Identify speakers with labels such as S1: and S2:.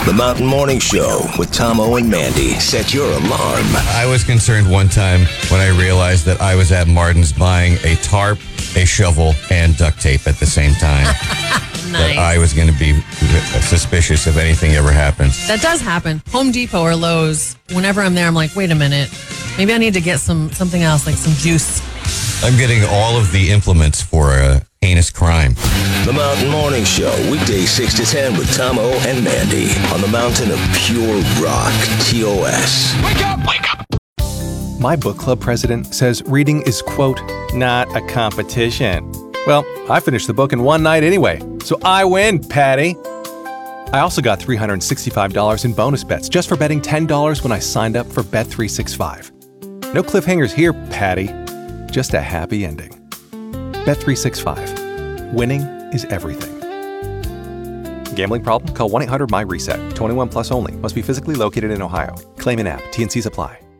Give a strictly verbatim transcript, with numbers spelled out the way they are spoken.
S1: The Mountain Morning Show with Tomo and Mandy. Set your alarm.
S2: I was concerned one time when I realized that I was at Martin's buying a tarp, a shovel, and duct tape at the same time.
S3: Nice.
S2: That I was going to be suspicious if anything ever happens.
S3: That does happen. Home Depot or Lowe's, whenever I'm there, I'm like, wait a minute. Maybe I need to get some something else, like some juice.
S2: I'm getting all of the implements for a heinous crime.
S1: The Mountain Morning Show, weekdays six to ten with Tomo and Mandy on the mountain of pure rock, T O S.
S4: Wake up! Wake up!
S5: My book club president says reading is, quote, not a competition. Well, I finished the book in one night anyway, so I win, Patty. I also got three hundred sixty-five dollars in bonus bets just for betting ten dollars when I signed up for Bet three sixty-five. No cliffhangers here, Patty. Just a happy ending. Bet three sixty-five. Winning is everything. Gambling problem? Call one eight hundred M Y RESET. twenty-one plus only. Must be physically located in Ohio. Claim in app. T and C's apply.